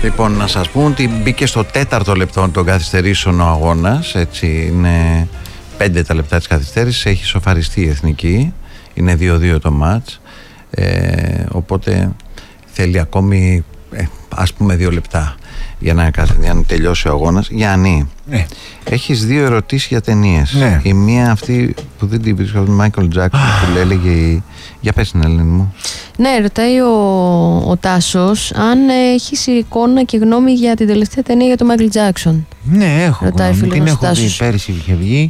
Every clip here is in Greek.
Λοιπόν, να σας πούμε ότι μπήκε στο 4ο λεπτό των καθυστερήσεων ο αγώνας. Έτσι, είναι 5 τα λεπτά της καθυστέρησης. Έχει σοφαριστεί η Εθνική. Είναι 2-2 το μάτς. Οπότε θέλει ακόμη ας πούμε 2 λεπτά για να τελειώσει ο αγώνας. Γιάννη, ναι. Έχεις 2 ερωτήσεις για ταινίες. Ναι. Η μία αυτή που δεν την βρίσκω, τον Michael Jackson, που έλεγε. Για πες την Ελένη μου. Ναι, ρωτάει ο Τάσος αν έχεις εικόνα και γνώμη για την τελευταία ταινία για τον Michael Jackson. Ναι, έχω. Ρωτάει Την έχω δει πέρυσι, είχε βγει.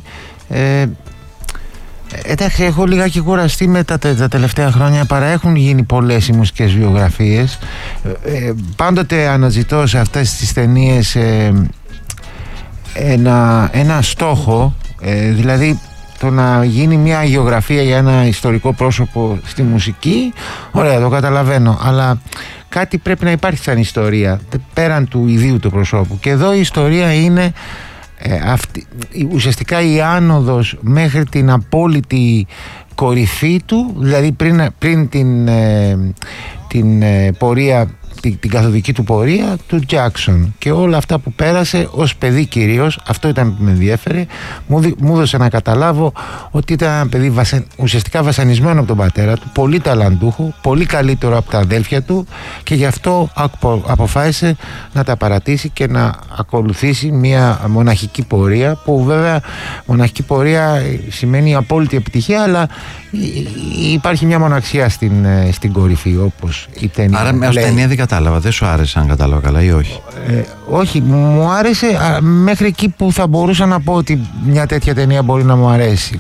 Εντάξει, έχω λιγάκι κουραστεί με τα τελευταία χρόνια, παρά έχουν γίνει πολλές οι μουσικές βιογραφίες. Πάντοτε αναζητώ σε αυτές τις ταινίες ένα στόχο, δηλαδή το να γίνει μια γεωγραφία για ένα ιστορικό πρόσωπο στη μουσική. Ωραία, το καταλαβαίνω, αλλά κάτι πρέπει να υπάρχει σαν ιστορία πέραν του ιδίου του προσώπου, και εδώ η ιστορία είναι ουσιαστικά η άνοδος μέχρι την απόλυτη κορυφή του, δηλαδή πριν την πορεία, την καθοδική του πορεία του Jackson, και όλα αυτά που πέρασε ως παιδί κυρίως. Αυτό ήταν που με ενδιέφερε. Μου έδωσε να καταλάβω ότι ήταν ένα παιδί ουσιαστικά βασανισμένο από τον πατέρα του, πολύ ταλαντούχο, πολύ καλύτερο από τα αδέλφια του, και γι' αυτό αποφάσισε να τα παρατήσει και να ακολουθήσει μια μοναχική πορεία, που βέβαια μοναχική πορεία σημαίνει απόλυτη επιτυχία, αλλά υπάρχει μια μοναξιά στην κορυφή, όπως η ταινία. Άρα ως ταινία δεν κατάλαβα, δεν σου άρεσε αν κατάλαβα καλά ή όχι? Όχι, μου άρεσε μέχρι εκεί που θα μπορούσα να πω ότι μια τέτοια ταινία μπορεί να μου αρέσει.